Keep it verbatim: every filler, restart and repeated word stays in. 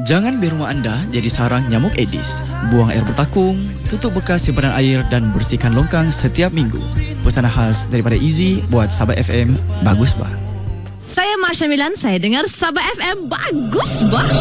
Jangan biar rumah anda jadi sarang nyamuk Aedes. Buang air bertakung, tutup bekas simpanan air dan bersihkan longkang setiap minggu. Pesanan khas daripada Easy buat Sabah F M. Bagus bah. Saya Masya Milan, saya dengar Sabah F M. Bagus bah.